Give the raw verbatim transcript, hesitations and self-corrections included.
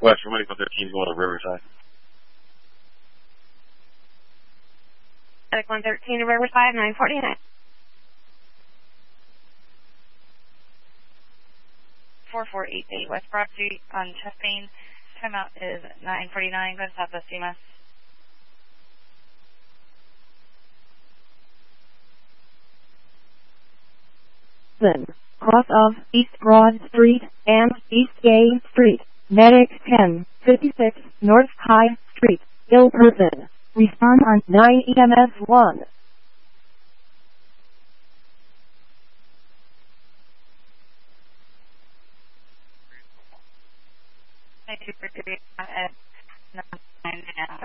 West from Medical thirteen going to Riverside. Medic one thirteen to Riverside, nine forty-nine. four four eight eight West Broad Street on chest pain. Timeout is nine forty-nine. Go to Southwest C M S. Then, cross of East Broad Street and East Gay Street. Medic ten fifty-six North High Street. Ill person. Respond on nine E M S one. Thank you for doing that at nine.